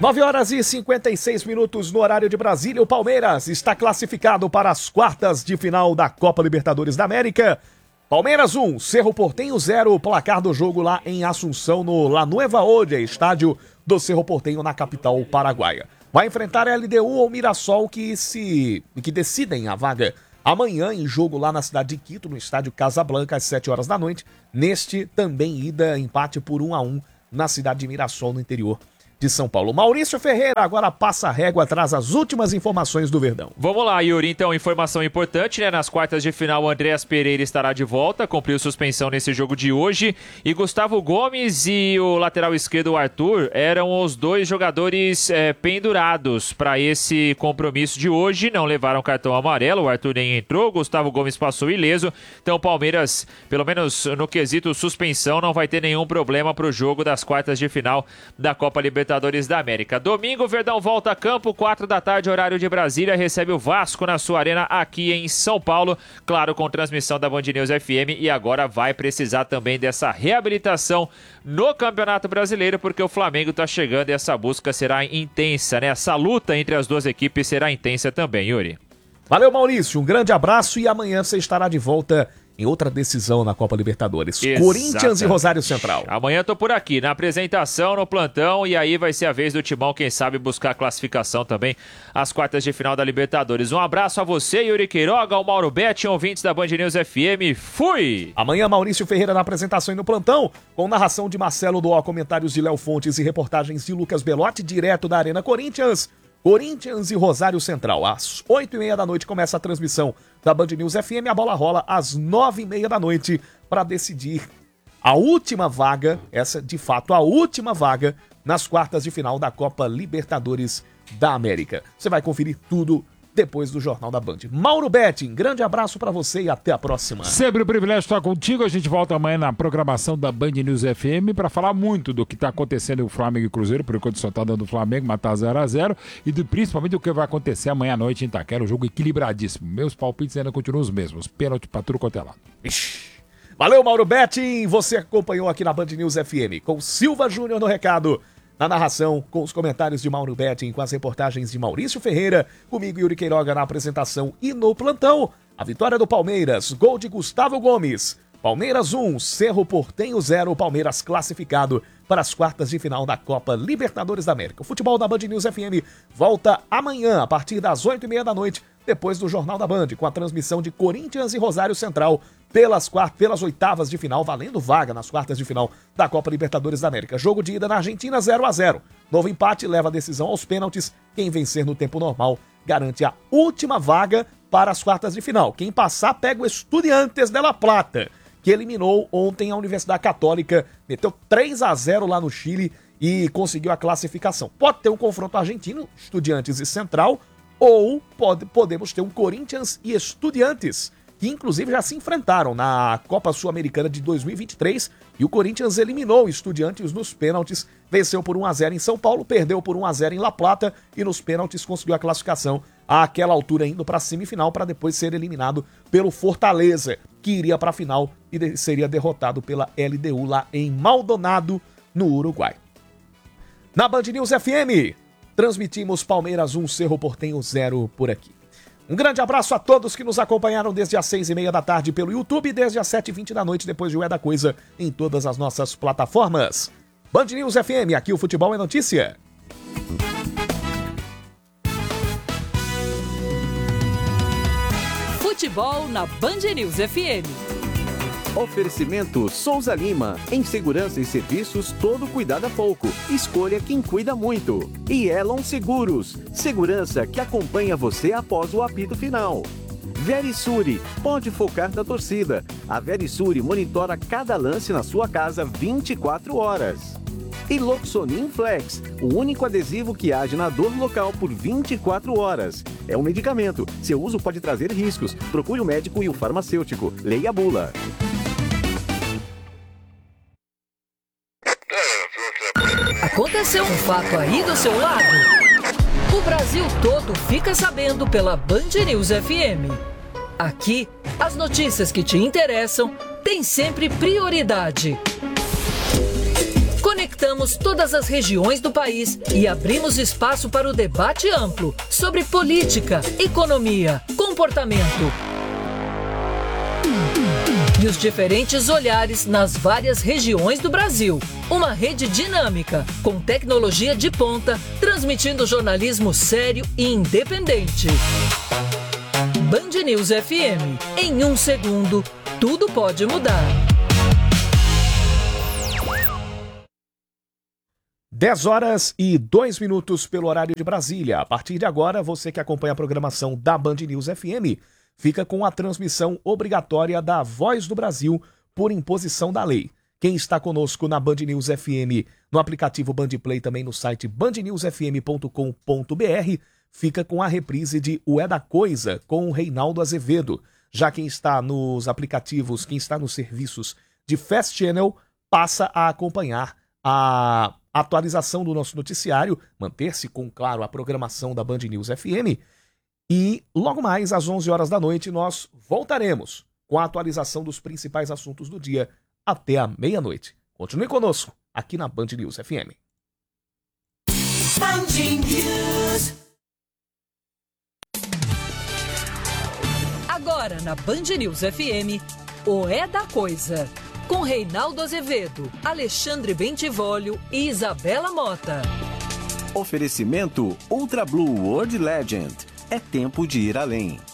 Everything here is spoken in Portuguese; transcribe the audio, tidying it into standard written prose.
9h56 no horário de Brasília. O Palmeiras está classificado para as quartas de final da Copa Libertadores da América. Palmeiras 1, Cerro Porteño 0, placar do jogo lá em Assunção, no La Nueva Odia, estádio do Cerro Porteño na capital paraguaia. Vai enfrentar a LDU ou Mirassol que decidem a vaga amanhã em jogo lá na cidade de Quito, no estádio Casablanca, às 7 horas da noite. Neste também ida empate por 1-1 na cidade de Mirassol, no interior de São Paulo. Maurício Ferreira agora passa a régua, traz as últimas informações do Verdão. Vamos lá, Yuri. Então, informação importante, né? Nas quartas de final, o Andréas Pereira estará de volta, cumpriu suspensão nesse jogo de hoje. E Gustavo Gomes e o lateral esquerdo, o Arthur, eram os dois jogadores pendurados para esse compromisso de hoje. Não levaram cartão amarelo, o Arthur nem entrou, o Gustavo Gomes passou ileso. Então, o Palmeiras, pelo menos no quesito suspensão, não vai ter nenhum problema para o jogo das quartas de final da Copa Libertadores da América. Domingo, o Verdão volta a campo, 4 da tarde, horário de Brasília, recebe o Vasco na sua arena aqui em São Paulo, claro, com transmissão da Band News FM, e agora vai precisar também dessa reabilitação no Campeonato Brasileiro, porque o Flamengo está chegando e essa busca será intensa, né? Essa luta entre as duas equipes será intensa também, Yuri. Valeu, Maurício, um grande abraço e amanhã você estará de volta em outra decisão na Copa Libertadores. Exatamente. Corinthians e Rosário Central. Amanhã eu tô por aqui, na apresentação, no plantão, e aí vai ser a vez do Timão, quem sabe, buscar a classificação também às quartas de final da Libertadores. Um abraço a você, Yuri Queiroga, ao Mauro Betti, ouvintes da Band News FM. Fui! Amanhã, Maurício Ferreira na apresentação e no plantão, com narração de Marcelo Doó, comentários de Léo Fontes e reportagens de Lucas Belotti, direto da Arena Corinthians. Corinthians e Rosário Central. Às 8h30 da noite começa a transmissão da Band News FM. A bola rola às 9h30 da noite para decidir a última vaga, essa de fato a última vaga, nas quartas de final da Copa Libertadores da América. Você vai conferir tudo depois do Jornal da Band. Mauro Betti, grande abraço pra você e até a próxima. Sempre um privilégio estar contigo. A gente volta amanhã na programação da Band News FM para falar muito do que está acontecendo em Flamengo e Cruzeiro, por enquanto só está dando o Flamengo, mas tá 0-0, e principalmente do que vai acontecer amanhã à noite em Itaquera, um jogo equilibradíssimo. Meus palpites ainda continuam os mesmos. Pênalti pra tudo quanto é lado. Valeu, Mauro Betti. Você acompanhou aqui na Band News FM com Silva Júnior no recado. Na narração, com os comentários de Mauro Betting, com as reportagens de Maurício Ferreira, comigo Yuri Queiroga na apresentação e no plantão, a vitória do Palmeiras, gol de Gustavo Gomes. Palmeiras 1, Cerro Porteño 0, Palmeiras classificado para as quartas de final da Copa Libertadores da América. O futebol da Band News FM volta amanhã, a partir das 8h30 da noite, depois do Jornal da Band, com a transmissão de Corinthians e Rosário Central pelas oitavas de final, valendo vaga nas quartas de final da Copa Libertadores da América. Jogo de ida na Argentina, 0-0. Novo empate leva a decisão aos pênaltis. Quem vencer no tempo normal garante a última vaga para as quartas de final. Quem passar pega o Estudiantes de La Plata, que eliminou ontem a Universidade Católica, meteu 3-0 lá no Chile e conseguiu a classificação. Pode ter um confronto argentino, Estudiantes e Central, ou podemos ter um Corinthians e Estudiantes, que inclusive já se enfrentaram na Copa Sul-Americana de 2023, e o Corinthians eliminou o Estudiantes nos pênaltis, venceu por 1-0 em São Paulo, perdeu por 1-0 em La Plata, e nos pênaltis conseguiu a classificação àquela altura, indo para a semifinal, para depois ser eliminado pelo Fortaleza, que iria para a final e seria derrotado pela LDU lá em Maldonado, no Uruguai. Na Band News FM, transmitimos Palmeiras 1, Cerro Porteño 0 por aqui. Um grande abraço a todos que nos acompanharam desde as 6h30 da tarde pelo YouTube e desde as 7h20 da noite depois de O É da Coisa em todas as nossas plataformas. Band News FM, aqui o futebol é notícia. Futebol na Band News FM. Oferecimento Souza Lima. Em segurança e serviços, todo cuidado é pouco. Escolha quem cuida muito. E Elon Seguros. Segurança que acompanha você após o apito final. Verisure. Pode focar na torcida. A Verisure monitora cada lance na sua casa 24 horas. E Loxonin Flex. O único adesivo que age na dor local por 24 horas. É um medicamento. Seu uso pode trazer riscos. Procure o médico e o farmacêutico. Leia a bula. Aconteceu um fato aí do seu lado? O Brasil todo fica sabendo pela Band News FM. Aqui, as notícias que te interessam têm sempre prioridade. Conectando visitamos todas as regiões do país e abrimos espaço para o debate amplo sobre política, economia, comportamento e os diferentes olhares nas várias regiões do Brasil. Uma rede dinâmica, com tecnologia de ponta, transmitindo jornalismo sério e independente. Band News FM. Em 1 segundo, tudo pode mudar. 10h02 pelo horário de Brasília. A partir de agora, você que acompanha a programação da Band News FM, fica com a transmissão obrigatória da Voz do Brasil por imposição da lei. Quem está conosco na Band News FM, no aplicativo Bandplay, também no site bandnewsfm.com.br, fica com a reprise de O É da Coisa, com o Reinaldo Azevedo. Já quem está nos aplicativos, quem está nos serviços de Fast Channel, passa a acompanhar a atualização do nosso noticiário, manter-se com, claro, a programação da Band News FM. E logo mais, às 11 horas da noite, nós voltaremos com a atualização dos principais assuntos do dia até a meia-noite. Continue conosco, aqui na Band News FM. Band News. Agora na Band News FM, O É da Coisa, com Reinaldo Azevedo, Alexandre Bentivolio e Isabela Mota. Oferecimento Ultra Blue World Legend. É tempo de ir além.